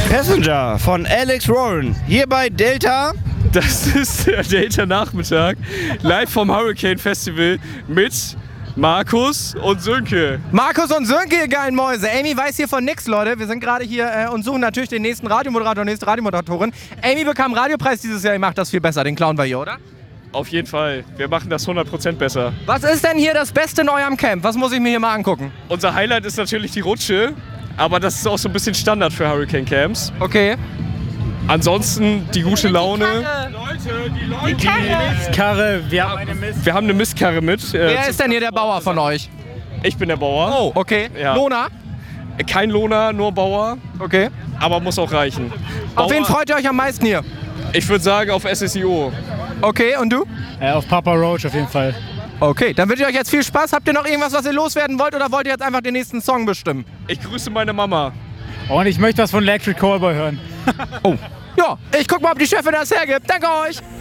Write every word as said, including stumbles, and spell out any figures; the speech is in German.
Passenger von Alex Warren, hier bei Delta. Das ist der Delta-Nachmittag, live vom Hurricane Festival mit Markus und Sönke. Markus und Sönke, ihr geilen Mäuse. Amy weiß hier von nix, Leute. Wir sind gerade hier äh, und suchen natürlich den nächsten Radiomoderator, nächste Radiomoderatorin. Amy bekam einen Radiopreis dieses Jahr, ihr macht das viel besser. Den klauen wir hier, oder? Auf jeden Fall. Wir machen das hundert Prozent besser. Was ist denn hier das Beste in eurem Camp? Was muss ich mir hier mal angucken? Unser Highlight ist natürlich die Rutsche, aber das ist auch so ein bisschen Standard für Hurricane Camps. Okay. Ansonsten die gute Laune. Leute, die Leute. Die Mistkarre. Wir haben eine Mistkarre. Wir haben eine Mistkarre mit. Äh, Wer ist denn hier der Bauer von euch? Ich bin der Bauer. Oh, okay. Ja. Lona? Kein Lohner, nur Bauer. Okay. Aber muss auch reichen. Auf Bauer, wen freut ihr euch am meisten hier? Ich würde sagen auf S S I O. Okay, und du? Äh, auf Papa Roach auf jeden Fall. Okay, dann wünsche ich euch jetzt viel Spaß. Habt ihr noch irgendwas, was ihr loswerden wollt, oder wollt ihr jetzt einfach den nächsten Song bestimmen? Ich grüße meine Mama. Und ich möchte was von Electric Callboy hören. Oh. Ja, ich guck mal, ob die Chefin das hergibt. Danke euch.